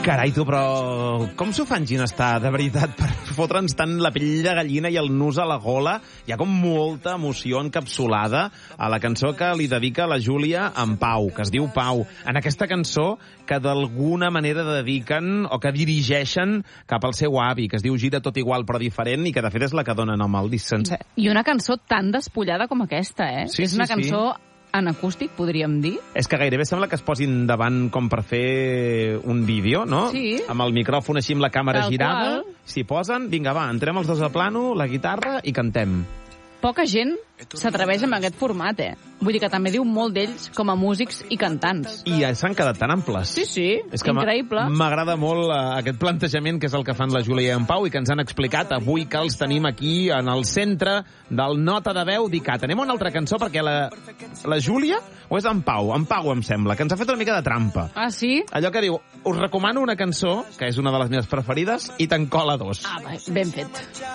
Carai, tu, però com s'ho fan ginestar, de veritat, per fotre'ns tant la pell de gallina i el nus a la gola? Hi ha com molta emoció encapsulada a la cançó que li dedica la Júlia a en Pau, que es diu Pau. En aquesta cançó que d'alguna manera dediquen o que dirigeixen cap al seu avi, que es diu Gira tot igual però diferent i que de fet és la que dona nom al disc sencer. I una cançó tan despullada com aquesta, eh? Sí, és una cançó en acústic, podríem dir. És que gairebé sembla que es posin davant com per fer un vídeo, no? Sí. Amb el micròfon així amb la càmera Tal girada. qual. S'hi posen, vinga, va, entrem els dos a plano, la guitarra i cantem. Poca gent s'atreveix amb aquest format, eh? Vull dir que també diu molt d'ells com a músics i cantants. I s'han quedat tan amples. Sí, És que increïble. m'agrada molt aquest plantejament que és el que fan la Júlia i en Pau i que ens han explicat avui que els tenim aquí en el centre del Nota de Veu d'ICAT. Anem a una altra cançó perquè la Júlia o és en Pau? En Pau, em sembla, que ens ha fet una mica de trampa. Ah, sí? Allò que diu, us recomano una cançó, que és una de les meves preferides, i te'n cola dos. Ah, ben fet.